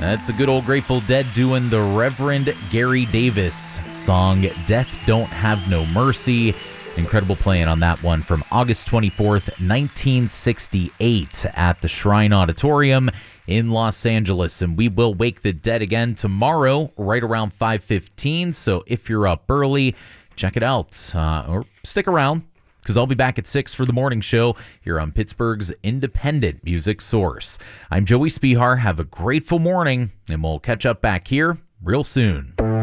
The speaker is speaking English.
That's a good old Grateful Dead doing the Reverend Gary Davis song, Death Don't Have No Mercy. Incredible playing on that one from August 24th, 1968 at the Shrine Auditorium in Los Angeles. And we will wake the dead again tomorrow right around 5:15. So if you're up early, check it out or stick around, because I'll be back at 6 for the morning show here on Pittsburgh's independent music source. I'm Joey Spihar. Have a grateful morning, and we'll catch up back here real soon.